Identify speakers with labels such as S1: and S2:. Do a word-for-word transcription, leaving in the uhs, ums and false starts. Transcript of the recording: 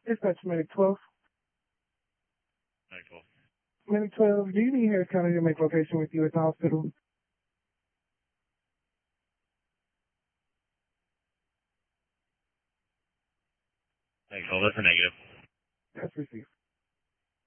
S1: Dispatch Medic twelve.
S2: Medic twelve.
S1: Medic twelve, do you need Harris County to make location with you at the hospital?
S2: Medic twelve, that's a negative.
S1: That's received.